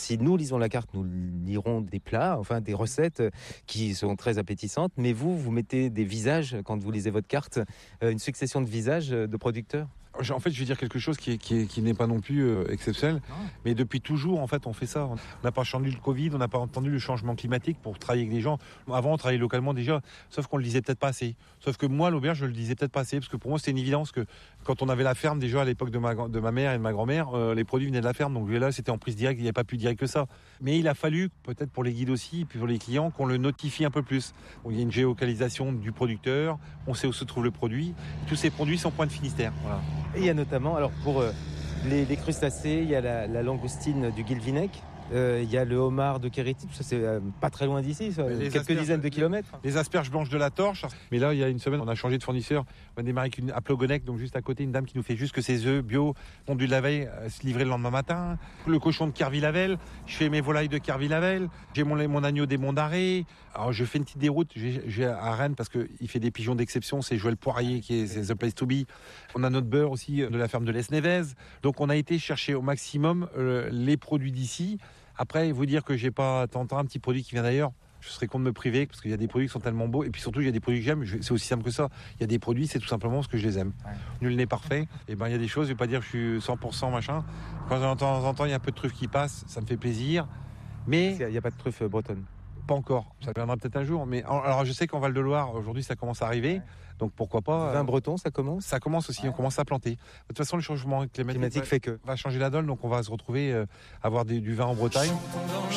si nous lisons la carte, nous lirons des plats, enfin des recettes qui sont très appétissantes. Mais vous mettez des visages quand vous lisez votre carte, une succession de visages de producteurs. En fait, je vais dire quelque chose qui n'est pas non plus exceptionnel, mais depuis toujours, en fait, on fait ça. On n'a pas entendu le Covid, on n'a pas entendu le changement climatique pour travailler avec des gens. Avant, on travaillait localement déjà, sauf qu'on le disait peut-être pas assez. Sauf que moi, l'auberge, je le disais peut-être pas assez, parce que pour moi, c'était une évidence que quand on avait la ferme, déjà à l'époque de ma mère et de ma grand-mère, les produits venaient de la ferme, donc là, c'était en prise directe, il n'y avait pas plus direct que ça. Mais il a fallu, peut-être pour les guides aussi, et puis pour les clients, qu'on le notifie un peu plus. Donc, il y a une géolocalisation du producteur, on sait où se trouve le produit. Tous ces produits sont point de Finistère. Voilà. Et il y a notamment, alors pour les crustacés, il y a la langoustine du Guilvinec, il y a le homard de Quérity, ça c'est pas très loin d'ici, quelques dizaines de kilomètres. Les asperges blanches de la Torche. Mais là, il y a une semaine, on a changé de fournisseur. On a démarré avec à Plogonec, donc juste à côté, une dame qui nous fait juste que ses œufs bio, pondus de la veille, se livrer le lendemain matin. Le cochon de Kerville-Lavel. Je fais mes volailles de Kerville-Lavel. J'ai mon agneau des Monts d'Arrée. Alors, je fais une petite déroute. J'ai à Rennes parce qu'il fait des pigeons d'exception. C'est Joël Poirier c'est The Place to Be. On a notre beurre aussi de la ferme de l'Esnevez. Donc, on a été chercher au maximum les produits d'ici. Après, vous dire que j'ai pas tenté un petit produit qui vient d'ailleurs, je serais con de me priver parce qu'il y a des produits qui sont tellement beaux et puis surtout il y a des produits que j'aime, c'est aussi simple que ça. Il y a des produits, c'est tout simplement parce que je les aime. Ouais. Nul n'est parfait. Et ben il y a des choses, je vais pas dire que je suis 100% machin. Quand de temps en temps il y a un peu de truffes qui passent, ça me fait plaisir. Mais il n'y a pas de truffe bretonne. Pas encore. Ça viendra peut-être un jour. Mais alors je sais qu'en Val-de-Loire aujourd'hui ça commence à arriver. Ouais. Donc pourquoi pas. Vin breton, ça commence. Ça commence aussi. Ouais. On commence à planter. De toute façon le changement climatique fait que va changer la donne. Donc on va se retrouver avoir du vin en Bretagne.